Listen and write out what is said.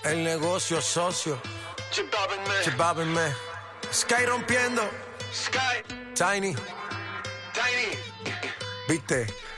El negocio socio. Chibabinme. Chibabinme. Sky rompiendo. Sky. Tiny. Tiny. Viste.